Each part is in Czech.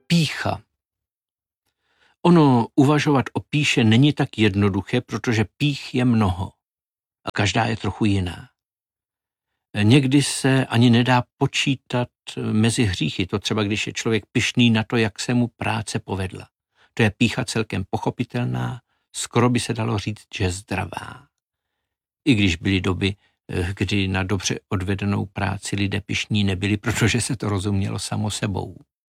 Pýcha. Ono uvažovat o pýše není tak jednoduché, protože pých je mnoho a každá je trochu jiná. Někdy se ani nedá počítat mezi hříchy, to třeba když je člověk pyšný na to, jak se mu práce povedla. To je pýcha celkem pochopitelná, skoro by se dalo říct, že zdravá. I když byly doby, kdy na dobře odvedenou práci lidé pyšní nebyli, protože se to rozumělo samo sebou.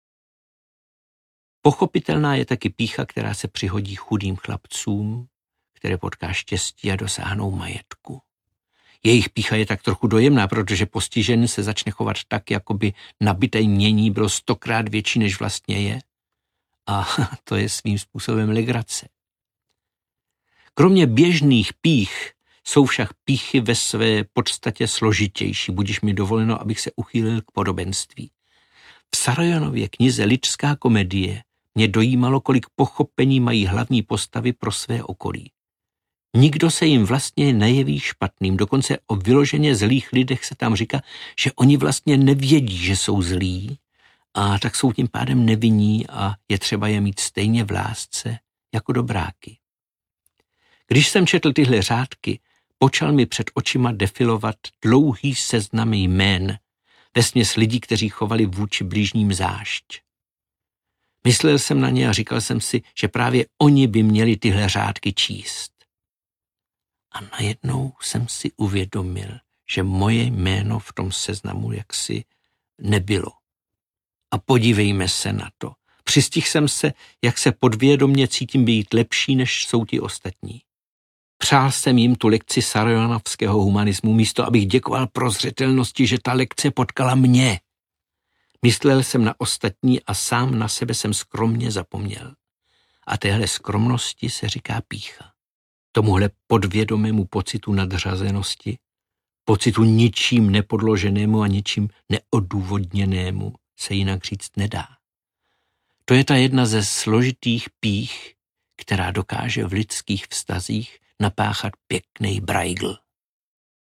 Pochopitelná je taky pýcha, která se přihodí chudým chlapcům, které potká štěstí a dosáhnou majetku. Jejich pýcha je tak trochu dojemná, protože postižený se začne chovat tak, jako by nabité mění bylo 100krát větší, než vlastně je. A to je svým způsobem legrace. Kromě běžných pých jsou však pýchy ve své podstatě složitější, budiž mi dovoleno, abych se uchýlil k podobenství. V Sarojanově knize Lidská komedie mě dojímalo, kolik pochopení mají hlavní postavy pro své okolí. Nikdo se jim vlastně nejeví špatným, dokonce o vyloženě zlých lidech se tam říká, že oni vlastně nevědí, že jsou zlí, a tak jsou tím pádem nevinní a je třeba je mít stejně v lásce jako dobráky. Když jsem četl tyhle řádky, počal mi před očima defilovat dlouhý seznam jmén, vesměs lidí, kteří chovali vůči blížním zášť. Myslel jsem na ně a říkal jsem si, že právě oni by měli tyhle řádky číst. A najednou jsem si uvědomil, že moje jméno v tom seznamu jaksi nebylo. A podívejme se na to. Přistihl jsem se, jak se podvědomě cítím být lepší, než jsou ti ostatní. Přál jsem jim tu lekci sarojanovského humanismu, místo abych děkoval prozřetelnosti, že ta lekce potkala mě. Myslel jsem na ostatní a sám na sebe jsem skromně zapomněl. A téhle skromnosti se říká pýcha. Tomuhle podvědomému pocitu nadřazenosti, pocitu ničím nepodloženému a ničím neodůvodněnému se jinak říct nedá. To je ta jedna ze složitých pých, která dokáže v lidských vztazích napáchat pěkný brajgl.